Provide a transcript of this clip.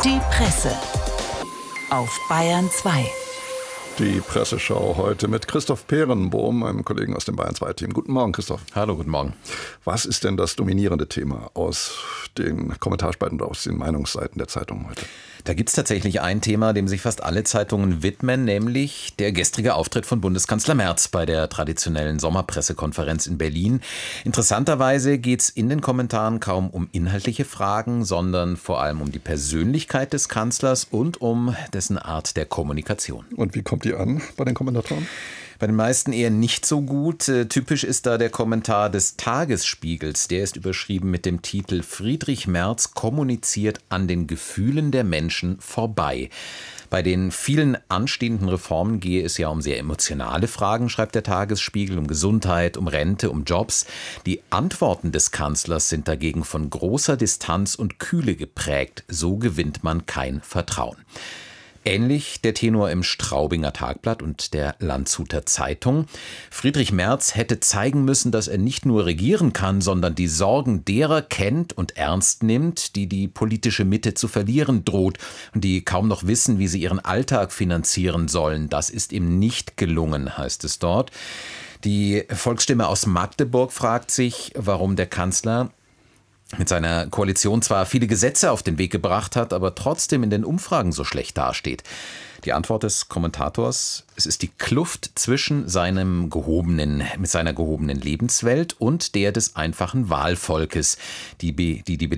Die Presse auf Bayern 2. Die Presseschau heute mit Christoph Peerenbohm, einem Kollegen aus dem Bayern 2-Team. Guten Morgen, Christoph. Hallo, guten Morgen. Was ist denn das dominierende Thema aus den Kommentarspalten und aus den Meinungsseiten der Zeitung heute? Da gibt es tatsächlich ein Thema, dem sich fast alle Zeitungen widmen, nämlich der gestrige Auftritt von Bundeskanzler Merz bei der traditionellen Sommerpressekonferenz in Berlin. Interessanterweise geht es in den Kommentaren kaum um inhaltliche Fragen, sondern vor allem um die Persönlichkeit des Kanzlers und um dessen Art der Kommunikation. Und wie kommt die an bei den Kommentatoren? Bei den meisten eher nicht so gut. Typisch ist da der Kommentar des Tagesspiegels. Der ist überschrieben mit dem Titel »Friedrich Merz kommuniziert an den Gefühlen der Menschen vorbei«. Bei den vielen anstehenden Reformen gehe es ja um sehr emotionale Fragen, schreibt der Tagesspiegel, um Gesundheit, um Rente, um Jobs. Die Antworten des Kanzlers sind dagegen von großer Distanz und Kühle geprägt. So gewinnt man kein Vertrauen. Ähnlich der Tenor im Straubinger Tagblatt und der Landshuter Zeitung. Friedrich Merz hätte zeigen müssen, dass er nicht nur regieren kann, sondern die Sorgen derer kennt und ernst nimmt, die die politische Mitte zu verlieren droht und die kaum noch wissen, wie sie ihren Alltag finanzieren sollen. Das ist ihm nicht gelungen, heißt es dort. Die Volksstimme aus Magdeburg fragt sich, warum der Kanzler mit seiner Koalition zwar viele Gesetze auf den Weg gebracht hat, aber trotzdem in den Umfragen so schlecht dasteht. Die Antwort des Kommentators: Es ist die Kluft zwischen mit seiner gehobenen Lebenswelt und der des einfachen Wahlvolkes, die